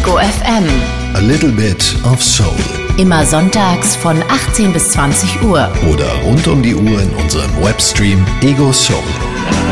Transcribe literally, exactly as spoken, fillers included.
Ego F M. A little bit of soul. Immer sonntags von achtzehn bis zwanzig Uhr. Oder rund um die Uhr in unserem Webstream Ego Soul.